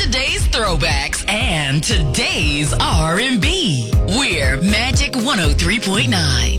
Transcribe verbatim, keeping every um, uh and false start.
yesterday's throwbacks and today's R and B. We're Magic one oh three point nine.